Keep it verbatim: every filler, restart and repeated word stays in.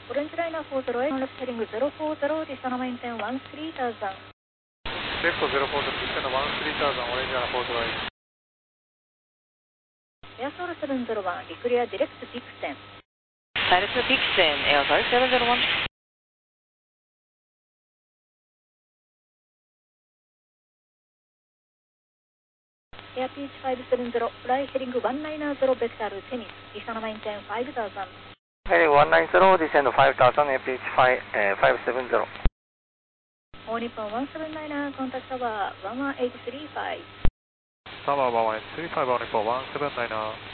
オレンジライナーフォーゼロエイト、レフトヘリングゼロフォーゼロ、ディスタナメインテンワンスリータウザン。 レフトゼロフォーゼロ、ディスタナワンスリータウザン、オレンジライナーフォーゼロエイト。 エアソールセブンゼロワン、リクリアディレクトピクセン。 ダイレクトピクセン、エアソールセブンゼロワン。 エアピーチファイブセブンゼロ、フライヘリングワンナイナーゼロ、ベクタルテニス、ディスタナメインテンファイブタウザン。 ヘリングワンナインゼロ、ディセンドファイブタウザン、エアピーチファイブセブンゼロ。 オーニッポンワンセブンナイナー、コンタクトタワーワンワンエイトスリーファイブ。 タワーワンワンエイトスリーファイブ、オーニッポンワンセブンナイナー。